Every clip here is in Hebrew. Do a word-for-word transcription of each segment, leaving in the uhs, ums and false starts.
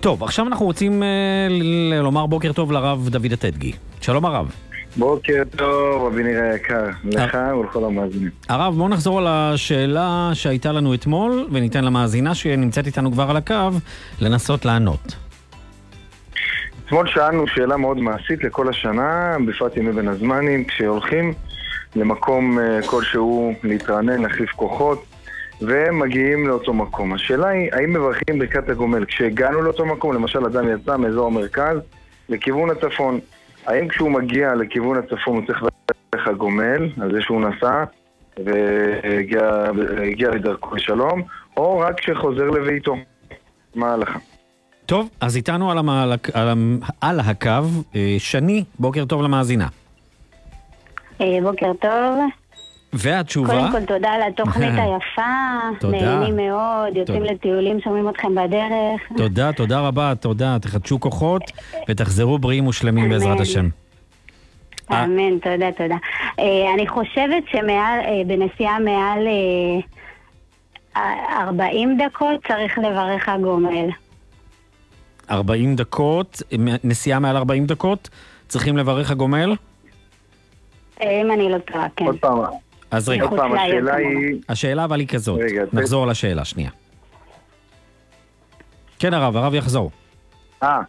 טוב, עכשיו אנחנו רוצים אה, לומר בוקר טוב לרב דוד הטדגי. שלום הרב. בוקר טוב, רבי ניר היקר, לך ולכל המאזינים. הרב, בואו נחזור על השאלה שהייתה לנו אתמול, וניתן למאזינה שנמצאת איתנו כבר על הקו, לנסות לענות. אתמול שאלנו שאלה מאוד מעשית לכל השנה, בפרט ימי בין הזמנים, כשהולכים למקום כלשהו להתרענן, להחליף כוחות, ומגיעים לאותו מקום. השאלה היא, האם מברכים ברכת הגומל? כשהגענו לאותו מקום, למשל אדם יצא מאזור המרכז לכיוון הצפון, האם כשהוא מגיע לכיוון הצפון הוא צריך לברך הגומל, על זה שהוא נסע והגיע לדרכו לשלום, או רק כשחוזר לביתו? מה ההלכה? טוב, אז איתנו על, המעל, על, על הקו, שני, בוקר טוב למאזינה. בוקר טוב. והתשובה? קודם כל תודה על התוכנית היפה. תודה. נהנים מאוד, יוצאים לטיולים, שומעים אתכם בדרך. תודה, תודה רבה, תודה. תחדשו כוחות ותחזרו בריאים ושלמים בעזרת השם. אמן, תודה, תודה. אני חושבת שבנסיעה מעל ארבעים דקות צריך לברך הגומל. ארבעים דקות, נסיעה מעל ארבעים דקות, צריכים לברך הגומל? אם אני לא טועה, כן. עוד פעם. אז רגע, עוד פעם, השאלה היא... השאלה אבל היא כזאת. רגע, נחזור על השאלה, שנייה. כן הרב, הרב יחזור. אה,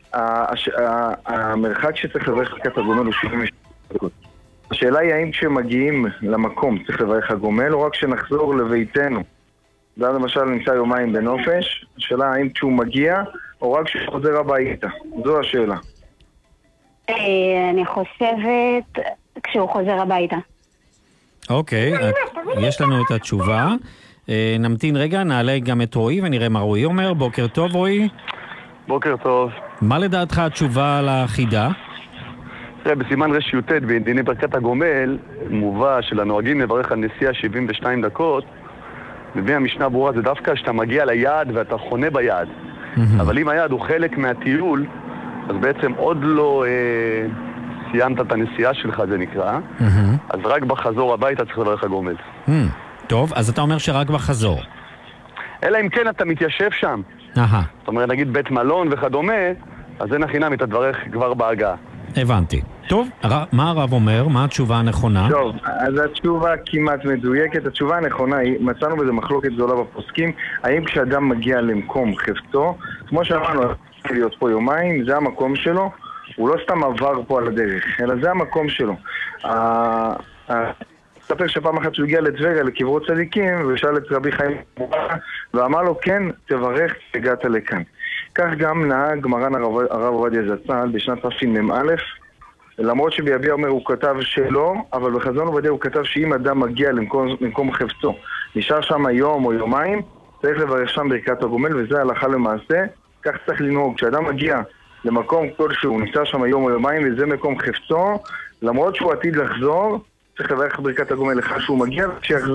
המרחק שצריך לברך ברכת הגומל הוא שבעים ושש דקות. השאלה היא האם כשמגיעים למקום צריך לברך הגומל, או רק כשנחזור לביתנו. זה למשל נמצא יומיים בנופש. השאלה האם כשהוא מגיע, או רק כשחוזר הביתה. זו השאלה. אני חושבת כשהוא חוזר הביתה. אוקיי, יש לנו את התשובה. נמתין רגע, נעלה גם את רועי ונראה מה רועי אומר. בוקר טוב רועי. בוקר טוב. מה לדעתך התשובה על החידה? תראה, בסימן רשי"ט בדיני ברכת הגומל מובא שלנוהגים לברך על נסיעה שבעים ושתיים דקות. מביא המשנה ברורה, זה דווקא שאתה מגיע ליעד ואתה חונה ביעד. אבל אם היעד הוא חלק מהטיול, אז בעצם עוד לא אה, סיימת את הנסיעה שלך, זה נקרא. אז רק בחזור הביתה צריך לברך הגומל. טוב, אז אתה אומר שרק בחזור. אלא אם כן אתה מתיישב שם. זאת אומרת, נגיד בית מלון וכדומה, אז אין החינם, אתה תברך כבר בהגעה. הבנתי. טוב, מה הרב אומר? מה התשובה הנכונה? טוב, אז התשובה כמעט מדויקת. התשובה הנכונה היא, מצאנו בזה מחלוקת גדולה בפוסקים, האם כשאדם מגיע למקום חפצו, כמו שאמרנו, להיות פה יומיים, זה המקום שלו, הוא לא סתם עבר פה על הדרך, אלא זה המקום שלו. ספר שפעם אחת שהוא הגיע לטבריה, לקברות צדיקים, ושאל את רבי חיים ואמר לו, כן, תברך, הגעת לכאן. כך גם נהג מרן הרב עובדיה זצ"ל בשנת תשמ"א, למרות שביביע אומר הוא כתב שלא, אבל בחזון עובדיה הוא כתב שאם אדם מגיע למקום, למקום חפצו, נשאר שם יום או יומיים, צריך לברך שם ברכת הגומל, וזה הלכה למעשה. כך צריך לנהוג, כשאדם מגיע למקום כלשהו, נשאר שם יום או יומיים, וזה מקום חפצו, למרות שהוא עתיד לחזור, צריך לברך ברכת הגומל לך שהוא מגיע, וכשיחזור